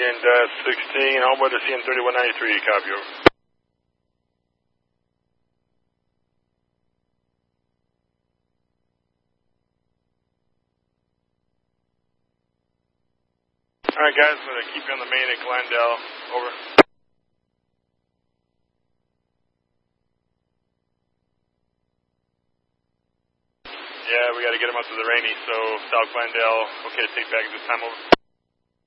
Union 16, homeboy to CM 3193, copy over. Alright guys, I'm going to keep you on the main at Glendale, over. Yeah, we got to get him up to the Rainy, so South Glendale, okay to take back this time, over.